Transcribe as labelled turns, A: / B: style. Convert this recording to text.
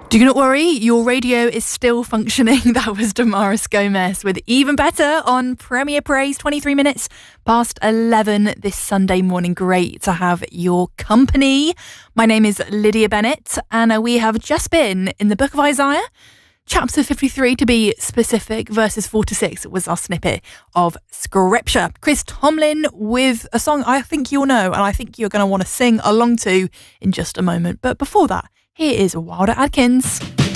A: Do not worry, your radio is still functioning. That was Damaris Gomez with Even Better on Premier Praise, 23 minutes past 11 this Sunday morning. Great to have your company. My name is Lydia Bennett, and we have just been in the book of Isaiah, chapter 53 to be specific, verses 4 to 6 was our snippet of scripture. Chris Tomlin with a song I think you'll know, and I think you're going to want to sing along to in just a moment. But before that, here is Wilder Adkins.